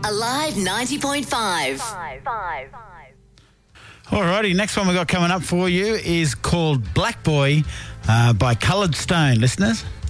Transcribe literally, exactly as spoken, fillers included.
Alive ninety point five. Alrighty, next one we got coming up for you is called Black Boy uh, by Coloured Stone, listeners.